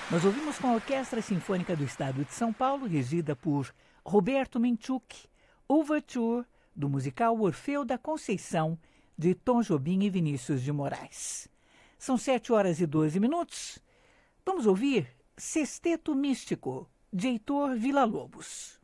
Nós ouvimos com a Orquestra Sinfônica do Estado de São Paulo, regida por Roberto Menchuk, Overture, do musical Orfeu da Conceição, de Tom Jobim e Vinícius de Moraes. São 7h12. Vamos ouvir Sexteto Místico, de Heitor Villa-Lobos.